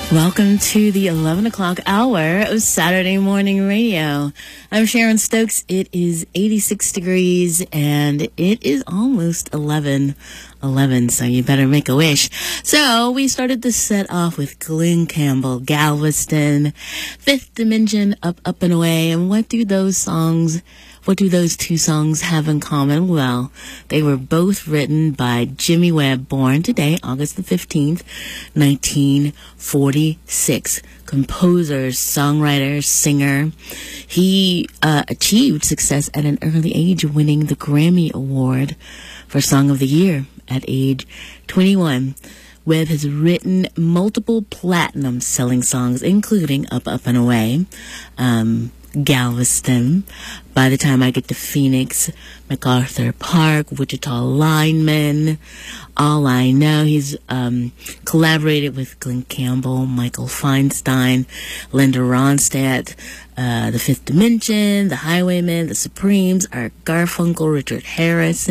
Welcome to the 11 o'clock hour of Saturday Morning Radio. I'm Sharon Stokes. It is 86 degrees and it is almost 11, so you better make a wish. So we started the set off with Glen Campbell, Galveston, Fifth Dimension, Up, Up and Away. And what do those two songs have in common? Well, they were both written by Jimmy Webb, born today, August the 15th, 1946. Composer, songwriter, singer. He achieved success at an early age, winning the Grammy Award for Song of the Year at age 21. Webb has written multiple platinum-selling songs, including Up, Up and Away, Galveston, By the Time I Get to Phoenix, MacArthur Park, Wichita Lineman, All I Know. He's collaborated with Glen Campbell, Michael Feinstein, Linda Ronstadt, The Fifth Dimension, The Highwaymen, The Supremes, Art Garfunkel, Richard Harris,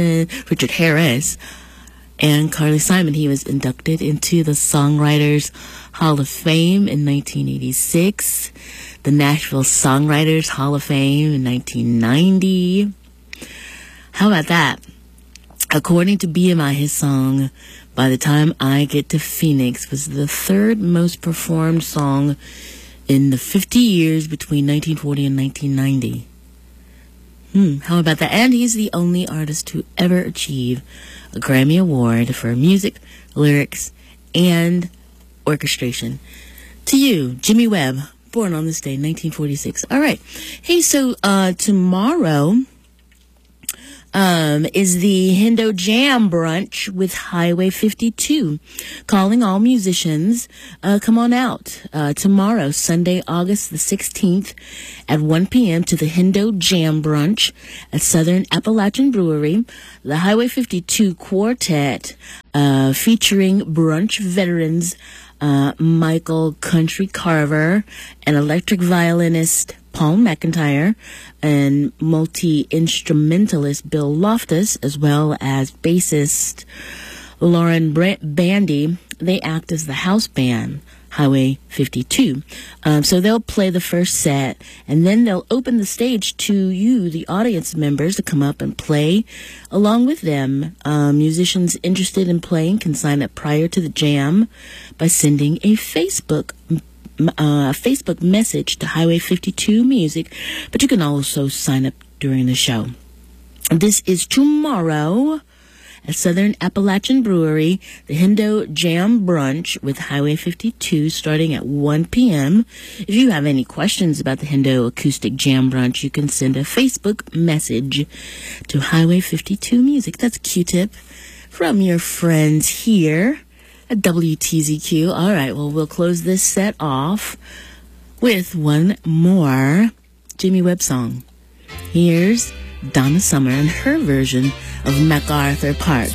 and Carly Simon. He was inducted into the Songwriters Hall of Fame in 1986, the Nashville Songwriters Hall of Fame in 1990. How about that? According to BMI, his song, By the Time I Get to Phoenix, was the third most performed song in the 50 years between 1940 and 1990. How about that? And he's the only artist to ever achieve a Grammy Award for music, lyrics, and orchestration. To you, Jimmy Webb, born on this day, 1946. All right. Hey, so tomorrow is the Hendo Jam Brunch with Highway 52. Calling all musicians, come on out tomorrow, Sunday, August the 16th at 1 p.m. to the Hendo Jam Brunch at Southern Appalachian Brewery. The Highway 52 Quartet, featuring brunch veterans Michael Country Carver, and electric violinist Paul McIntyre, and multi-instrumentalist Bill Loftus, as well as bassist Lauren Bandy. They act as the house band, Highway 52. So they'll play the first set, and then they'll open the stage to you, the audience members, to come up and play along with them. Musicians interested in playing can sign up prior to the jam by sending a Facebook message to Highway 52 Music, but you can also sign up during the show. This is tomorrow at Southern Appalachian Brewery, the Hendo Jam Brunch with Highway 52, starting at 1 p.m. If you have any questions about the Hendo Acoustic Jam Brunch, you can send a Facebook message to Highway 52 Music. That's Q-Tip from your friends here at WTZQ. All right, well, we'll close this set off with one more Jimmy Webb song. Here's Donna Summer and her version of MacArthur Park.